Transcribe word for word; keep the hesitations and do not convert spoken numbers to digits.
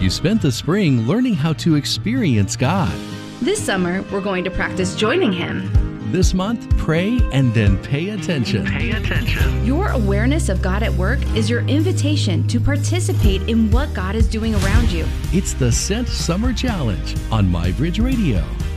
You spent the spring learning how to experience God. This summer, we're going to practice joining Him. This month, pray and then pay attention. Pay attention. Your awareness of God at work is your invitation to participate in what God is doing around you. It's the Sent Summer Challenge on MyBridge Radio.